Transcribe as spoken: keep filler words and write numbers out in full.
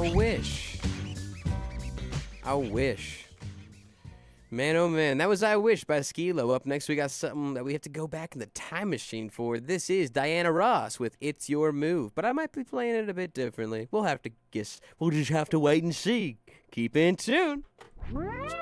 I wish. I wish. Man, oh man, that was I Wish by Skee-Lo. Up next, we got something that we have to go back in the time machine for. This is Diana Ross with It's Your Move, but I might be playing it a bit differently. We'll have to guess. We'll just have to wait and see. Keep in tune.